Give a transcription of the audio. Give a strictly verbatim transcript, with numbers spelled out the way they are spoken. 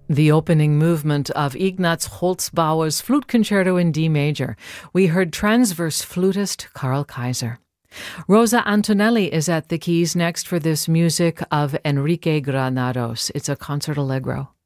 The opening movement of Ignaz Holzbauer's Flute Concerto in D major. We heard transverse flutist Carl Kaiser. Rosa Antonelli is at the keys next for this music of Enrique Granados. It's a concert allegro.